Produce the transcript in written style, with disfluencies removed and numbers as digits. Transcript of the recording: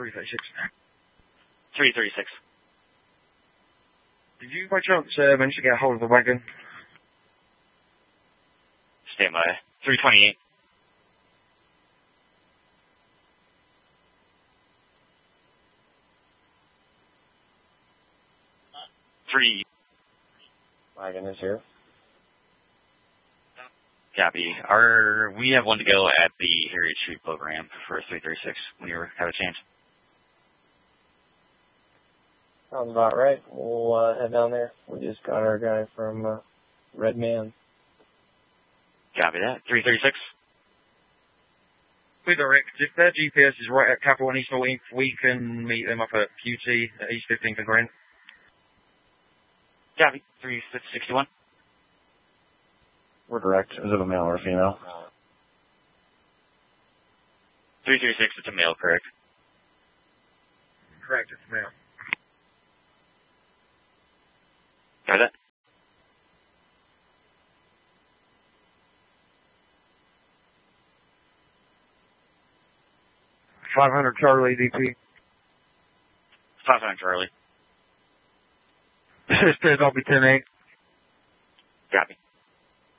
336. 336. Did you by chance manage to get a hold of the wagon? Stand by. 328. Wagon is here. Copy. We have one to go at the Harriet Street boat ramp for 336 when you have a chance. Sounds about right. We'll head down there. We just got our guy from Red Man. Copy that. 336. We direct. If their GPS is right at Capital and East 14th, we can meet them up at QT at East 15th and Grant. Copy. 361. We're direct. Is it a male or a female? 336, it's a male, correct? Correct, it's male. Got that? $500 Charlie DP. 500 Charlie. Sisters, I'll be 10-8. Copy.